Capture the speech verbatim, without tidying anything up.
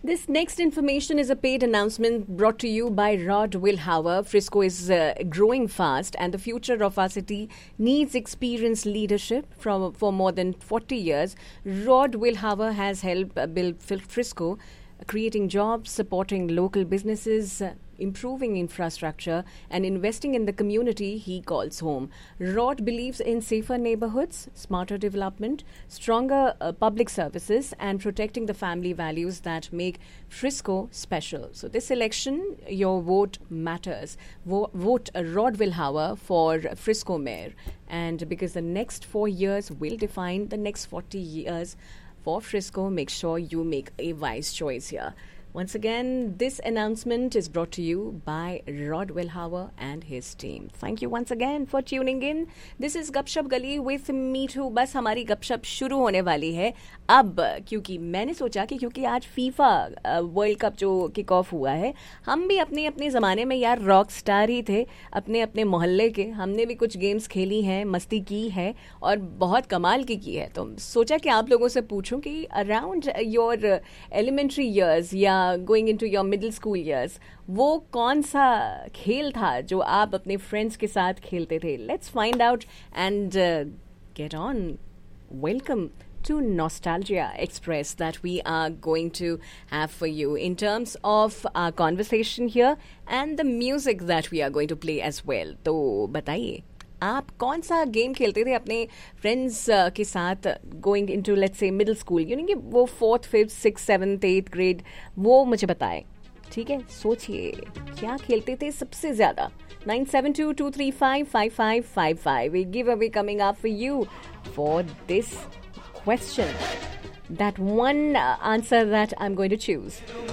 This next information is a paid announcement brought to you by Rod Wilhour. Frisco is uh, growing fast, and the future of our city needs experienced leadership. From for more than forty years, Rod Wilhour has helped uh, build Frisco, creating jobs, supporting local businesses, uh, improving infrastructure, and investing in the community he calls home. Rod believes in safer neighborhoods, smarter development, stronger uh, public services, and protecting the family values that make Frisco special. So this election, your vote matters. Vo- vote uh, Rod Wilhour for Frisco Mayor. And because the next four years will define the next forty years for Frisco, make sure you make a wise choice here. Once again, this announcement is brought to you by Rod Wilhour and his team. Thank you once again for tuning in. This is Gupshup Gali with Meetu. बस हमारी गपशप शुरू होने वाली है अब, क्योंकि मैंने सोचा कि क्योंकि आज फीफा वर्ल्ड कप जो किक ऑफ हुआ है, हम भी अपने अपने ज़माने में यार रॉक स्टार ही थे, अपने अपने मोहल्ले के. हमने भी कुछ गेम्स खेली हैं, मस्ती की है और बहुत कमाल की की है. तो सोचा कि आप लोगों से पूछूं कि अराउंड योर एलिमेंट्री ईयर्स या going into your middle school years, वो कौन सा खेल था जो आप अपने फ्रेंड्स के साथ खेलते थे. Let's find out and get on. Welcome to Nostalgia Express that we are going to have for you in terms of our conversation here and the music that we are going to play as well. तो बताइए, आप कौन सा game खेलते थे अपने friends uh, के साथ going into let's say middle school, you know कि वो fourth fifth six seventh eighth grade, वो मुझे बताएं. ठीक है, सोचिए क्या खेलते थे सबसे ज्यादा. Nine seven to to three five five five five five. We give away coming up for you for this question. That one uh, answer that I'm going to choose.